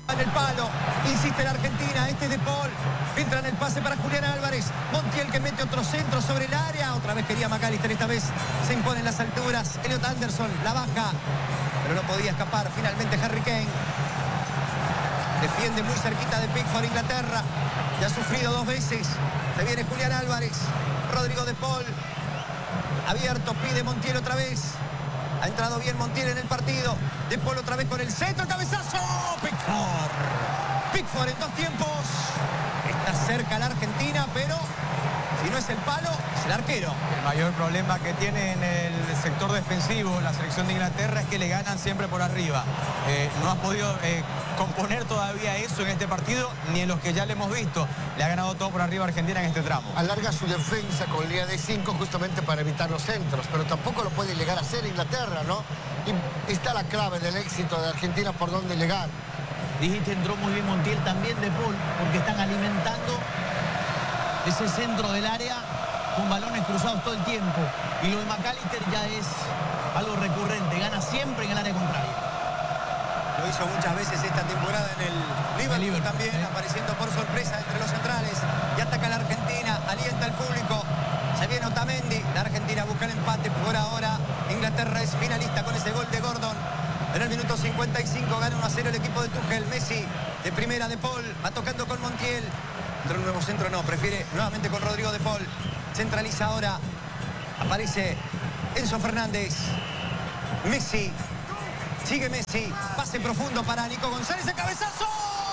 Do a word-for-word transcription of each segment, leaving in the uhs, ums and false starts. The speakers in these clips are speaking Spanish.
En el palo, insiste la Argentina, este es De Paul, entra en el pase para Julián Álvarez, Montiel que mete otro centro sobre el área, otra vez quería McAllister, esta vez se impone en las alturas, Elliot Anderson la baja, pero no podía escapar, finalmente Harry Kane, defiende muy cerquita de Pickford, Inglaterra, ya ha sufrido dos veces, se viene Julián Álvarez, Rodrigo De Paul, abierto, pide Montiel otra vez. Ha entrado bien Montiel en el partido. De Paul otra vez con el centro. ¡Cabezazo! Pickford. Pickford en dos tiempos. Está cerca la Argentina, pero si no es el palo, es el arquero. El mayor problema que tiene en el sector defensivo la selección de Inglaterra es que le ganan siempre por arriba. Eh, no ha podido eh, componer todavía eso en este partido, ni en los que ya le hemos visto. Le ha ganado todo por arriba a Argentina en este tramo. Alarga su defensa con línea de cinco justamente para evitar los centros, pero tampoco lo puede llegar a hacer Inglaterra, ¿no? Y está la clave del éxito de Argentina por dónde llegar. Dijiste, entró muy bien Montiel, también De Paul, porque están alimentando ese centro del área con balones cruzados todo el tiempo. Y lo de McAllister ya es algo recurrente, gana siempre en el área contraria. Lo hizo muchas veces esta temporada en el Liverpool, el Liverpool también, ¿eh? Apareciendo por sorpresa entre los centrales. Y ataca la Argentina, alienta al público. Se viene Otamendi, la Argentina busca el empate por ahora. Inglaterra es finalista con ese gol de Gordon. En el minuto cincuenta y cinco gana uno a cero el equipo de Tuchel. Messi de primera, De Paul, va tocando con Montiel. Entra un nuevo centro, no, prefiere nuevamente con Rodrigo De Paul. Centraliza ahora, aparece Enzo Fernández. Messi, sigue Messi, pase profundo para Nico González, el cabezazo.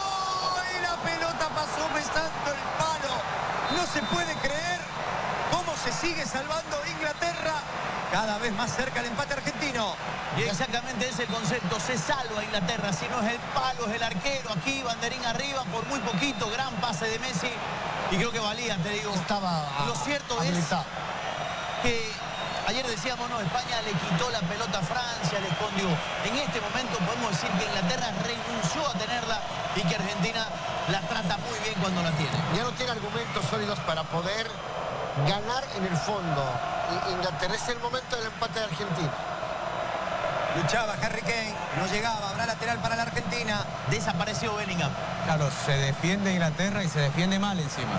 Y la pelota pasó besando el palo. No se puede creer cómo se sigue salvando Inglaterra. Cada vez más cerca el empate argentino. Y exactamente ese concepto, se salva Inglaterra, si no es el palo, es el arquero, aquí banderín arriba, por muy poquito, gran pase de Messi, y creo que valía, te digo. Estaba Lo cierto habilitado. es que ayer decíamos, no, España le quitó la pelota a Francia, le escondió. En este momento podemos decir que Inglaterra renunció a tenerla y que Argentina la trata muy bien cuando la tiene. Ya no tiene argumentos sólidos para poder ganar en el fondo. Inglaterra, es el momento del empate de Argentina. Luchaba Harry Kane, no llegaba, habrá lateral para la Argentina. Desapareció Bellingham. Claro, se defiende Inglaterra y se defiende mal encima.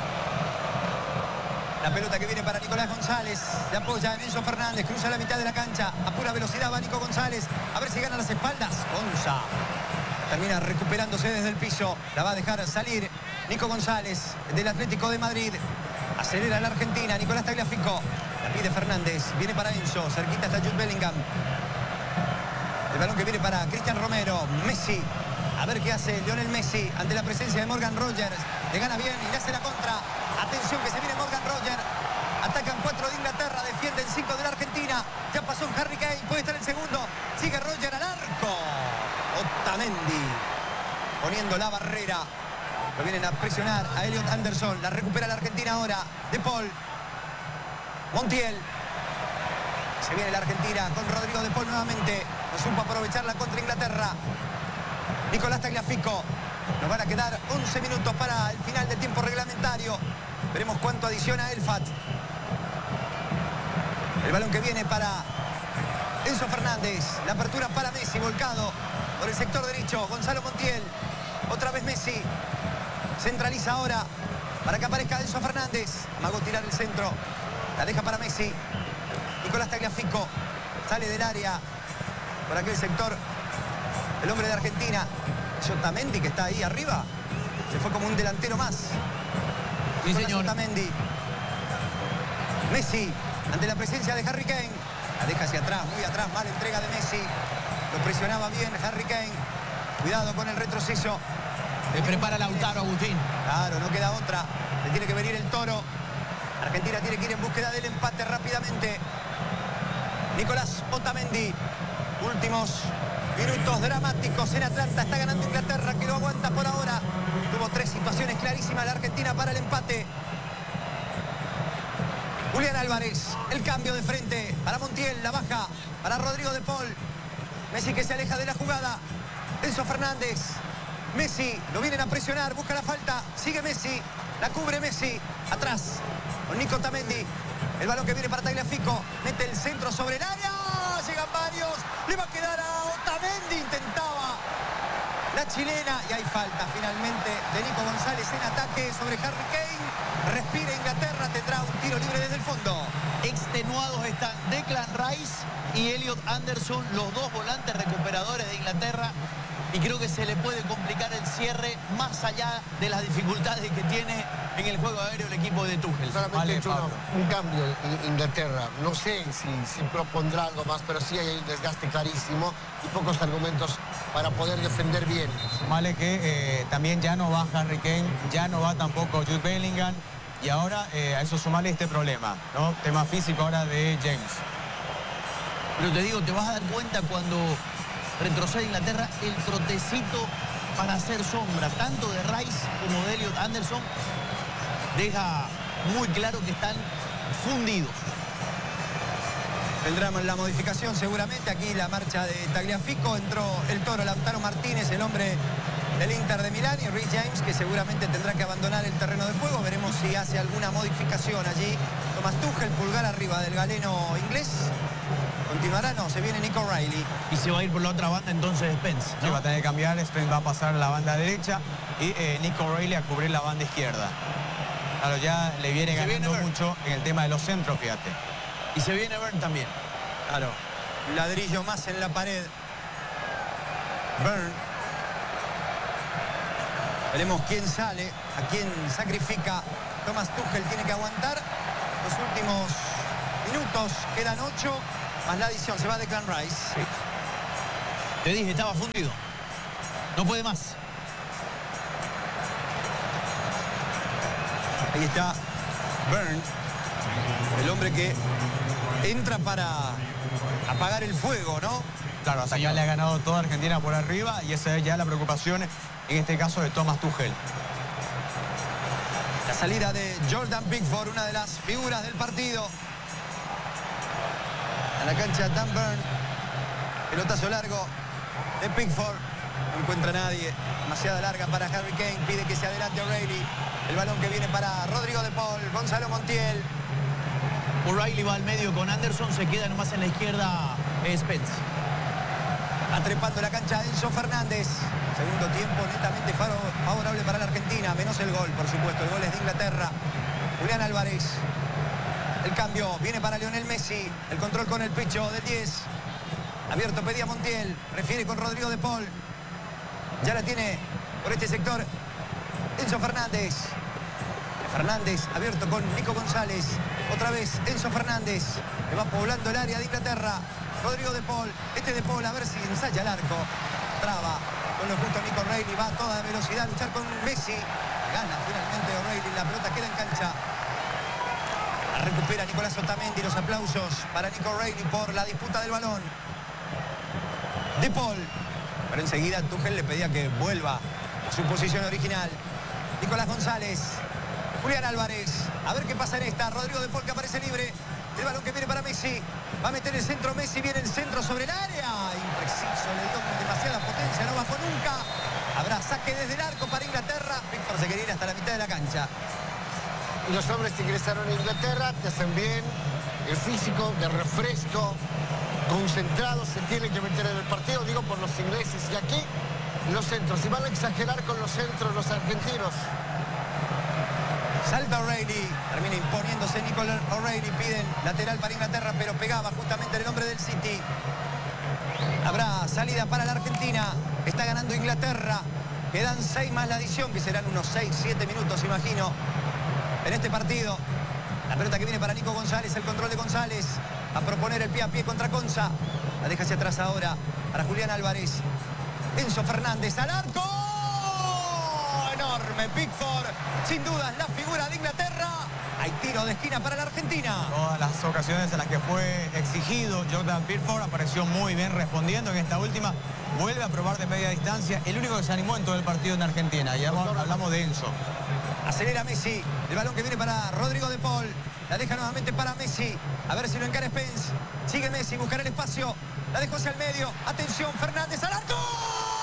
La pelota que viene para Nicolás González, le apoya en Enzo Fernández, cruza la mitad de la cancha, a pura velocidad va Nico González, a ver si gana las espaldas. Gonza termina recuperándose desde el piso, la va a dejar salir Nico González del Atlético de Madrid. Acelera la Argentina, Nicolás Tagliafico, la pide Fernández, viene para Enzo, cerquita está Jude Bellingham. El balón que viene para Cristian Romero, Messi. A ver qué hace Lionel Messi ante la presencia de Morgan Rogers. Le gana bien y le hace la contra. Atención que se viene Morgan Rogers. Atacan cuatro de Inglaterra, defienden cinco de la Argentina. Ya pasó un Harry Kane, puede estar el segundo. Sigue Rogers al arco. Otamendi poniendo la barrera. Lo vienen a presionar a Elliot Anderson. La recupera la Argentina ahora. De Paul. Montiel. Se viene la Argentina con Rodrigo De Paul nuevamente. No supo aprovechar la contra Inglaterra. Nicolás Tagliafico. Nos van a quedar once minutos para el final del tiempo reglamentario. Veremos cuánto adiciona Elfat. El balón que viene para Enzo Fernández. La apertura para Messi, volcado por el sector derecho. Gonzalo Montiel. Otra vez Messi. Centraliza ahora para que aparezca Enzo Fernández. Magó tirar el centro. La deja para Messi. Nicolás Tagliafico sale del área por aquel sector. El hombre de Argentina, Otamendi, que está ahí arriba, se fue como un delantero más. Sí, señor. Otamendi. Messi, ante la presencia de Harry Kane, la deja hacia atrás, muy atrás, mala entrega de Messi. Lo presionaba bien Harry Kane. Cuidado con el retroceso. Le prepara Lautaro, Agustín. Claro, no queda otra. Le tiene que venir el toro. Argentina tiene que ir en búsqueda del empate rápidamente. Nicolás Otamendi. Últimos minutos dramáticos en Atlanta. Está ganando Inglaterra, que lo aguanta por ahora. Tuvo tres situaciones clarísimas la Argentina para el empate. Julián Álvarez, el cambio de frente para Montiel, la baja para Rodrigo De Paul. Messi que se aleja de la jugada. Enzo Fernández. Messi, lo vienen a presionar, busca la falta. Sigue Messi, la cubre Messi. Atrás con Nico Otamendi. El balón que viene para Tagliafico. Mete el centro sobre el área. Llegan varios. Le va a quedar a Otamendi. Intentaba La chilena, y hay falta finalmente de Nico González en ataque sobre Harry Kane. Respira Inglaterra, tendrá un tiro libre desde el fondo. Extenuados están Declan Rice y Elliot Anderson, los dos volantes recuperadores de Inglaterra. Y creo que se le puede complicar el cierre más allá de las dificultades que tiene en el juego aéreo el equipo de Tuchel. Solamente Vale, ha hecho una- Pablo. un cambio en Inglaterra. No sé si, si propondrá algo más, pero sí hay un desgaste clarísimo y pocos argumentos para poder defender bien. Vale que eh, también ya no va Harry Kane, ya no va tampoco Jude Bellingham. Y ahora eh, a eso sumarle este problema, ¿no? Tema físico ahora de James. Pero te digo, te vas a dar cuenta cuando retrocede Inglaterra el trotecito para hacer sombra, tanto de Rice como de Elliot Anderson, deja muy claro que están fundidos. Tendremos la modificación seguramente. Aquí la marcha de Tagliafico. Entró el toro Lautaro Martínez, el hombre del Inter de Milán, y Reece James, que seguramente tendrá que abandonar el terreno de juego. Veremos si hace alguna modificación allí Thomas Tuchel. Pulgar arriba del galeno inglés. ¿Continuará? No, se viene Nico Riley. Y se va a ir por la otra banda entonces Spence, Sí, ¿no? va a tener que cambiar, Spence va a pasar a la banda derecha y eh, Nico Riley a cubrir la banda izquierda. Claro, ya le viene Se ganando viene Bern. mucho en el tema de los centros, fíjate. Y se viene Bern también. Claro. Ladrillo más en la pared. Burn. Veremos quién sale, a quién sacrifica. Thomas Tuchel tiene que aguantar los últimos minutos. Quedan ocho, más la adición. Se va Declan Rice. Te dije, estaba fundido. No puede más. Ahí está Burn, el hombre que entra para apagar el fuego, ¿no? Claro, hasta acá le ha ganado toda Argentina por arriba y esa es ya la preocupación en este caso de Thomas Tuchel. La salida de Jordan Pickford, una de las figuras del partido. A la cancha Dan Burn. Pelotazo largo de Pickford. No encuentra a nadie. Demasiada larga para Harry Kane. Pide que se adelante O'Reilly. El balón que viene para Rodrigo de Paul. Gonzalo Montiel. O'Reilly va al medio con Anderson, se queda nomás en la izquierda eh, Spence. Atrepando la cancha Enzo Fernández. Segundo tiempo netamente faro- favorable para la Argentina. Menos el gol, por supuesto. El gol es de Inglaterra. Julián Álvarez. El cambio viene para Lionel Messi. El control con el pecho del diez. Abierto pedía Montiel. Refiere con Rodrigo de Paul. Ya la tiene por este sector Enzo Fernández. Fernández abierto con Nico González. Otra vez Enzo Fernández. Que va poblando el área de Inglaterra. Rodrigo de Paul. Este de Paul a ver si ensaya el arco. Traba con lo justo Nico O'Reilly. Va a toda velocidad a luchar con Messi. Gana finalmente O'Reilly. La pelota queda en cancha. La recupera Nicolás Otamendi. Los aplausos para Nico O'Reilly por la disputa del balón. De Paul. Pero enseguida Tuchel le pedía que vuelva a su posición original. Nicolás González. Julián Álvarez. A ver qué pasa en esta. Rodrigo de Paul que aparece libre. El balón que viene para Messi. Va a meter el centro Messi. Viene el centro sobre el área. Impreciso. Le dio con demasiada potencia. No bajó nunca. Habrá saque desde el arco para Inglaterra. Pickford se quería ir hasta la mitad de la cancha. Y los hombres que ingresaron a Inglaterra te hacen bien. El físico, de refresco, concentrados, se tienen que meter en el partido. Digo por los ingleses. Y aquí los centros. Y van a exagerar con los centros los argentinos. Salta O'Reilly, termina imponiéndose Nicolás O'Reilly, piden lateral para Inglaterra, pero pegaba justamente el hombre del City. Habrá salida para la Argentina, está ganando Inglaterra, quedan seis más la adición, que serán unos seis, siete minutos, imagino, en este partido. La pelota que viene para Nico González, el control de González, a proponer el pie a pie contra Conza. La deja hacia atrás ahora para Julián Álvarez. Enzo Fernández al arco. Enorme Pickford, sin dudas la figura de Inglaterra. Hay tiro de esquina para la Argentina. Todas las ocasiones en las que fue exigido Jordan Pickford apareció muy bien respondiendo. En esta última vuelve a probar de media distancia. El único que se animó en todo el partido en Argentina. Ya hablamos de Enzo. Acelera Messi, el balón que viene para Rodrigo de Paul. La deja nuevamente para Messi. A ver si lo encara Spence. Sigue Messi, buscará el espacio. La dejó hacia el medio. Atención, Fernández al arco.